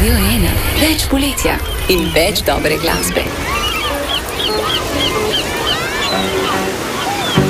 Radio 1. Več poletja in več dobre glasbe.